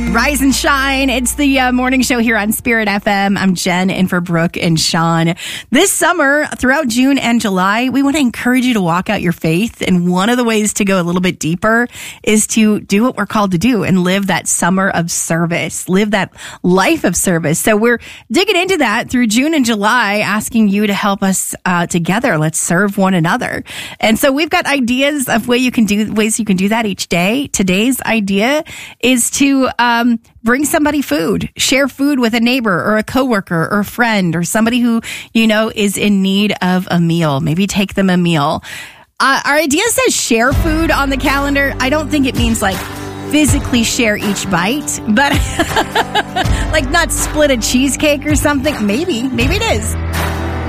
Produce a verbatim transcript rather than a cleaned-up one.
Rise and shine. It's the uh, morning show here on Spirit F M. I'm Jen, in for Brooke and Sean. This summer, throughout June and July, we want to encourage you to walk out your faith. And one of the ways to go a little bit deeper is to do what we're called to do and live that summer of service, live that life of service. So we're digging into that through June and July, asking you to help us uh, together. Let's serve one another. And so we've got ideas of way you can do ways you can do that each day. Today's idea is to um, Um, bring somebody food, share food with a neighbor or a coworker or a friend or somebody who, you know, is in need of a meal. Maybe take them a meal. Uh, our idea says share food on the calendar. I don't think it means like physically share each bite, but like not split a cheesecake or something. Maybe, maybe it is.